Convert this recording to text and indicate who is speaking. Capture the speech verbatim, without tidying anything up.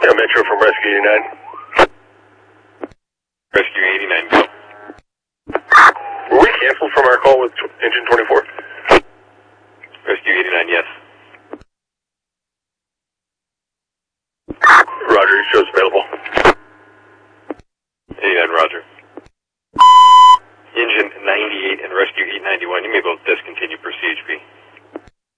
Speaker 1: Yeah, Metro from Rescue eighty-nine.
Speaker 2: Rescue eighty-nine, go.
Speaker 1: Were we canceled from our call with engine twenty-four?
Speaker 2: Rescue eighty-nine, yes.
Speaker 1: Roger, shows available.
Speaker 2: eighty-nine, roger. Engine ninety-eight and Rescue eight ninety-one, you may both discontinue per C H P.